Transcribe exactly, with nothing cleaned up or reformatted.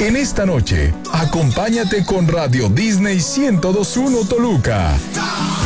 En esta noche, acompáñate con Radio Disney ciento dos punto uno Toluca.